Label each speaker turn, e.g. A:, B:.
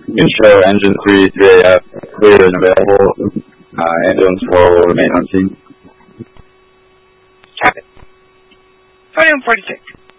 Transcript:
A: You can show engine 3, 3AF, clear and available. Ambulance 4 will remain on scene.
B: Copy. 2146.